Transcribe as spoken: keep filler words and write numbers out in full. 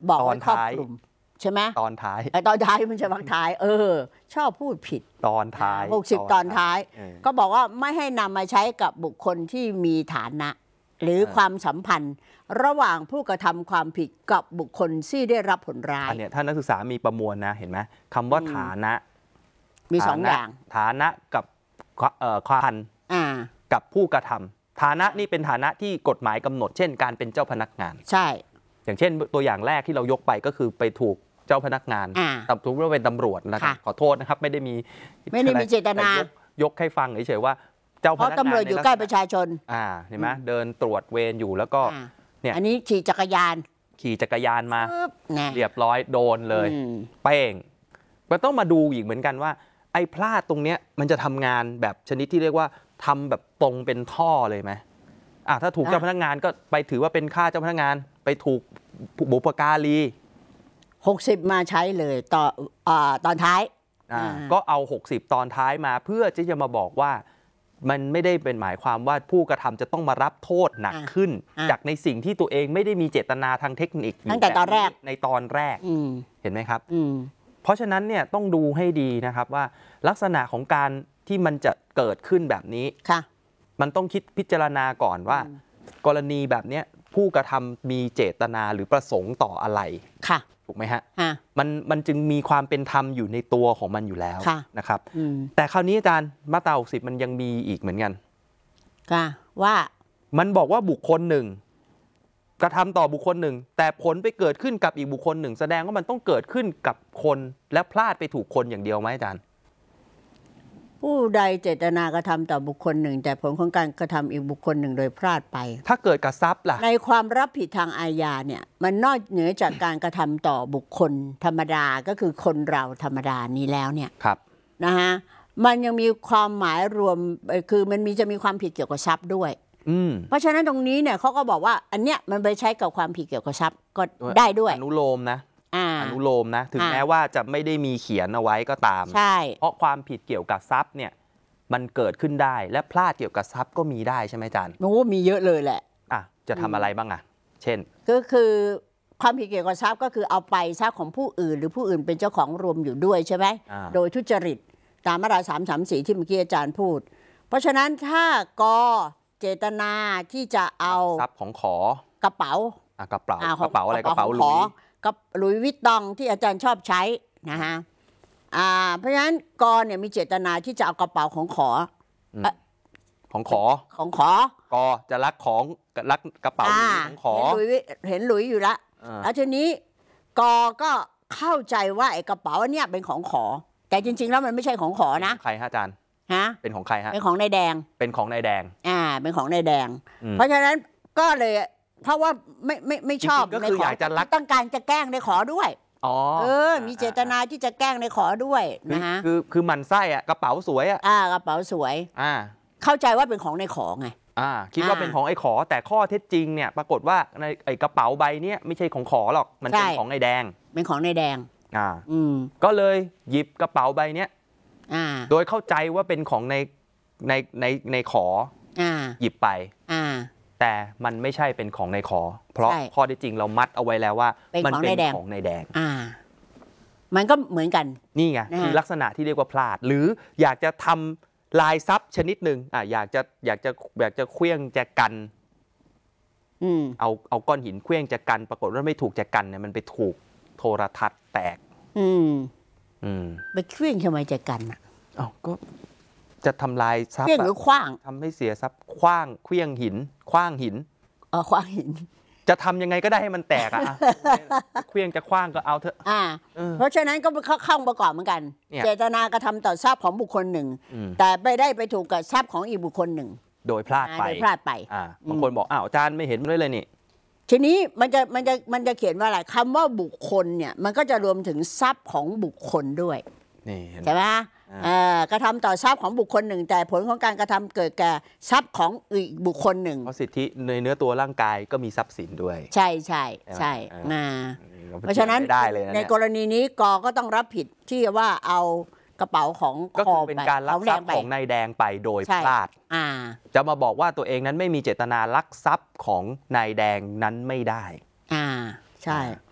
บอกว่าครอบคลุมใช่ไหมตอนท้ายตอนท้ายมันจะวักท้ายเออชอบพูดผิดตอนท้ายหกสิบตอนท้ายก็บอกว่าไม่ให้นำมาใช้กับบุคคลที่มีฐานะหรือความสัมพันธ์ระหว่างผู้กระทำความผิดกับบุคคลที่ได้รับผลร้ายอันนี้ท่านนักศึกษามีประมวลนะเห็นไหมคำว่าฐานะมีสองอย่างฐานะกับความกับผู้กระทำฐานะนี่เป็นฐานะที่กฎหมายกำหนดเช่นการเป็นเจ้าพนักงานใช่อย่างเช่นตัวอย่างแรกที่เรายกไปก็คือไปถูกเจ้าพนักงานตำรวจว่าเป็นตำรวจนะครับขอโทษนะครับไม่ได้มีไม่ได้มีเจตนายกให้ฟังเฉยๆว่าเจ้าพนักงานเพราะตำรวจอยู่ใกล้ประชาชนอ่าเห็นไหมเดินตรวจเวรอยู่แล้วก็เนี่ยอันนี้ขี่จักรยานขี่จักรยานมาเรียบร้อยโดนเลยเป้งก็ต้องมาดูอีกเหมือนกันว่าไอ้พลาดตรงเนี้ยมันจะทำงานแบบชนิดที่เรียกว่าทำแบบตรงเป็นท่อเลยไหมอ่ะถ้าถูกเจ้าพนักงานก็ไปถือว่าเป็นค่าเจ้าพนักงานไปถูกบุปการีหกสิบมาใช้เลยต่ออ่าตอนท้ายอ่าก็เอาหกสิบตอนท้ายมาเพื่อที่จะมาบอกว่ามันไม่ได้เป็นหมายความว่าผู้กระทำจะต้องมารับโทษหนักขึ้นจากในสิ่งที่ตัวเองไม่ได้มีเจตนาทางเทคนิคตั้งแต่ตอนแรกในตอนแรกเห็นไหมครับเพราะฉะนั้นเนี่ยต้องดูให้ดีนะครับว่าลักษณะของการที่มันจะเกิดขึ้นแบบนี้มันต้องคิดพิจารณาก่อนว่ากรณีแบบนี้ผู้กระทำมีเจตนาหรือประสงค์ต่ออะไรถูกไหมฮะมันมันจึงมีความเป็นธรรมอยู่ในตัวของมันอยู่แล้วนะครับแต่คราวนี้อาจารย์มาตราหกสิบมันยังมีอีกเหมือนกันค่ะว่ามันบอกว่าบุคคลหนึ่งกระทำต่อบุคคลหนึ่งแต่ผลไปเกิดขึ้นกับอีกบุคคลหนึ่งแสดงว่ามันต้องเกิดขึ้นกับคนและพลาดไปถูกคนอย่างเดียวไหมอาจารย์ผู้ใดเจตนากระทำต่อบุคคลหนึ่งแต่ผลของการกระทำอีกบุคคลหนึ่งโดยพลาดไปถ้าเกิดกับทรัพย์ล่ะในความรับผิดทางอาญาเนี่ยมันนอกเหนือจากการกระทำต่อบุคคลธรรมดาก็คือคนเราธรรมดานี้แล้วเนี่ยนะฮะมันยังมีความหมายรวมคือมันมีจะมีความผิดเกี่ยวกับทรัพย์ด้วยเพราะฉะนั้นตรงนี้เนี่ยเขาก็บอกว่าอันเนี้ยมันไปใช้กับความผิดเกี่ยวกับทรัพย์ก็ได้ด้วยอนุโลมนะอนุโลมนะถึงแม้ว่าจะไม่ได้มีเขียนเอาไว้ก็ตามใช่เพราะความผิดเกี่ยวกับทรัพย์เนี่ยมันเกิดขึ้นได้และพลาดเกี่ยวกับทรัพย์ก็มีได้ใช่ไหมอาจารย์โอ้มีเยอะเลยแหละอ่ะจะทำอะไรบ้างอ่ะเช่นก็คือความผิดเกี่ยวกับทรัพย์ก็คือเอาไปทรัพย์ของผู้อื่นหรือผู้อื่นเป็นเจ้าของรวมอยู่ด้วยใช่ไหมโดยทุจริตตามมาตราสามสามสี่ที่เมื่อกี้อาจารย์พูดเพราะฉะนั้นถ้ากเจตนาที่จะเอาทรัพย์ของขอกระเป๋าอ่ะกระเป๋ากระเป๋าอะไรกระเป๋าหลุยกับหลุยส์วิตตองที่อาจารย์ชอบใช้นะฮะอ่าเพราะฉะนั้นกเนี่ยมีเจตนาที่จะเอากระเป๋าของขอของขอของขอกจะรักของรักกระเป๋าของขอเห็นหลุยเห็นหลุยอยู่ละแล้วทีนี้กก็เข้าใจว่าไอ้กระเป๋าเนี่ยเป็นของขอแต่จริงๆแล้วมันไม่ใช่ของขอนะใครฮะอาจารย์ฮะเป็นของใครฮะเป็นของนายแดงเป็นของนายแดงอ่าเป็นของนายแดงเพราะฉะนั้นก็เลยเพราะว่าไม่ไม่ไม่ชอบก็คืออยากจะรักต้องการจะแกล้งในขอด้วยอ๋อเออมีเจตนาที่จะแกล้งในขอด้วยนะฮะคือคือมันไส้อ่ะกระเป๋าสวยอ่ะอ่ากระเป๋าสวยอ่าเข้าใจว่าเป็นของในขอไงอ่าคิดว่าเป็นของไอ้ขอแต่ข้อเท็จจริงเนี่ยปรากฏว่าในไอ้กระเป๋าใบเนี้ยไม่ใช่ของขอหรอกมันเป็นของนายแดงเป็นของนายแดงอ่าอืมก็เลยหยิบกระเป๋าใบเนี้ยอ่าโดยเข้าใจว่าเป็นของในในในในขออ่าหยิบไปอ่าแต่มันไม่ใช่เป็นของในขอเพราะข้อเท็จจริงเรามัดเอาไว้แล้วว่ามันเป็นของนายแดงอ่ามันก็เหมือนกันนี่ไงคือลักษณะที่เรียกว่าพลาดหรืออยากจะทำลายทรัพย์ชนิดหนึ่งอ่ะอยากจะอยากจะอยากจะเคลื่องแจกันอืมเอาเอาก้อนหินเคลื่องแจกันปรากฏว่าไม่ถูกแจกันเนี่ยมันไปถูกโทรทัศน์แตกอืมอืมไปเคลื่องทำไมแจกันอ่ะอ้าวก็จะทำลายทรัพย์เคลื่องหรือคว้างทำให้เสียทรัพย์คว้างเคลื่องหินคว้างหินเออคว้างหินจะทำยังไงก็ได้ให้มันแตกอ่ะเคลื่องจะคว้างก็เอาเถอะอ่าเพราะฉะนั้นก็เข้าประกอบเหมือนกันเจตนากระทำต่อทรัพย์ของบุคคลหนึ่งแต่ไม่ได้ไปถูกกับทรัพย์ของอีกบุคคลหนึ่งโดยพลาดไปโดยพลาดไปอ่าบางคนบอกอ้าวอาจารย์ไม่เห็นด้วยเลยนี่ทีนี้มันจะมันจะมันจะเขียนว่าอะไรคำว่าบุคคลเนี่ยมันก็จะรวมถึงทรัพย์ของบุคคลด้วยใช่ไหมกระทำต่อทรัพย์ของบุคคลหนึ่งแต่ผลของการกระทำเกิดแก่ทรัพย์ของอีกบุคคลหนึ่งเพราะสิทธิในเนื้อตัวร่างกายก็มีทรัพย์สินด้วยใช่ใช่ใช่มาเพราะฉะนั้นในกรณีนี้กก็ต้องรับผิดที่ว่าเอากระเป๋าของก็คือเป็นการลักทรัพย์ของนายแดงไปโดยพลาดจะมาบอกว่าตัวเองนั้นไม่มีเจตนาลักทรัพย์ของนายแดงนั้นไม่ได้อ่าใช่